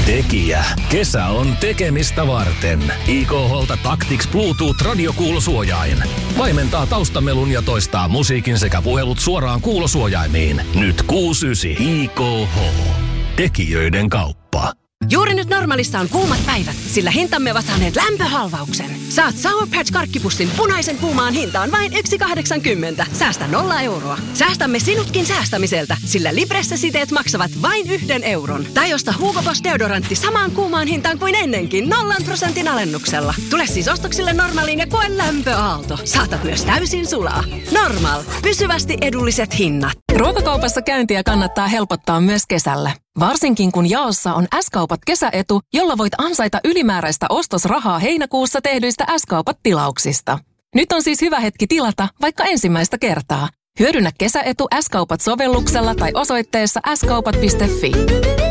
Tekijä. Kesä on tekemistä varten. IKH:lta Tactics Bluetooth radiokuulosuojain. Vaimentaa taustamelun ja toistaa musiikin sekä puhelut suoraan kuulosuojaimiin. Nyt 6.9. IKH. Tekijöiden kauppa. Juuri nyt Normalissa on kuumat päivät, sillä hintamme ovat saaneet lämpöhalvauksen. Saat Sour Patch karkkipussin punaisen kuumaan hintaan vain 1,80. Säästä 0 euroa. Säästämme sinutkin säästämiseltä, sillä Libresse-siteet maksavat vain 1 euron. Tai osta Hugo Boss deodorantti samaan kuumaan hintaan kuin ennenkin 0% alennuksella. Tule siis ostoksille Normaliin ja koe lämpöaalto. Saatat myös täysin sulaa. Normal. Pysyvästi edulliset hinnat. Ruokakaupassa käyntiä kannattaa helpottaa myös kesällä. Varsinkin kun jaossa on S-kaupat kesäetu, jolla voit ansaita ylimääräistä ostosrahaa heinäkuussa tehdyistä S-kaupat-tilauksista. Nyt on siis hyvä hetki tilata vaikka ensimmäistä kertaa. Hyödynnä kesäetu S-kaupat sovelluksella tai osoitteessa skaupat.fi.